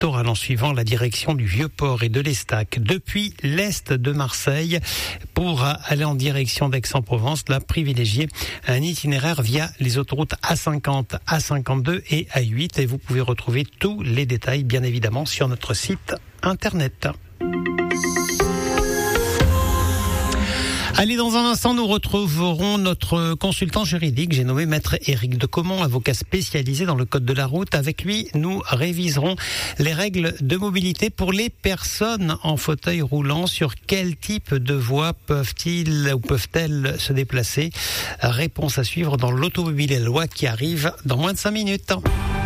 littoral en suivant la direction du Vieux-Port et de l'Estac. Depuis l'est de Marseille, pour aller en direction d'Aix-en-Provence, là, privilégiez un itinéraire via les autoroutes A50, A52 et A8. Et vous pouvez retrouver tous les détails, bien évidemment, sur notre site internet. Allez, dans un instant, nous retrouverons notre consultant juridique. J'ai nommé Maître Éric Decomont, avocat spécialisé dans le code de la route. Avec lui, nous réviserons les règles de mobilité pour les personnes en fauteuil roulant. Sur quel type de voie peuvent-elles se déplacer? Réponse à suivre dans l'Automobile et la loi qui arrive dans moins de 5 minutes.